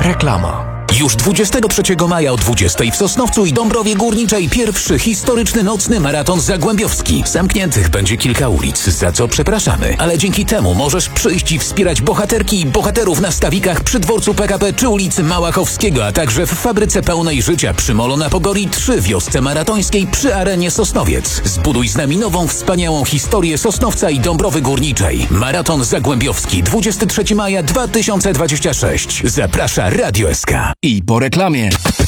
Reklama. Już 23 maja o 20 w Sosnowcu i Dąbrowie Górniczej pierwszy historyczny nocny maraton zagłębiowski. Zamkniętych będzie kilka ulic, za co przepraszamy, ale dzięki temu możesz przyjść i wspierać bohaterki i bohaterów na stawikach przy dworcu PKP czy ulicy Małachowskiego, a także w fabryce pełnej życia przy Molo na Pogori 3 wiosce maratońskiej przy Arenie Sosnowiec. Zbuduj z nami nową, wspaniałą historię Sosnowca i Dąbrowy Górniczej. Maraton zagłębiowski 23 maja 2026. Zaprasza Radio SK. I po reklamie.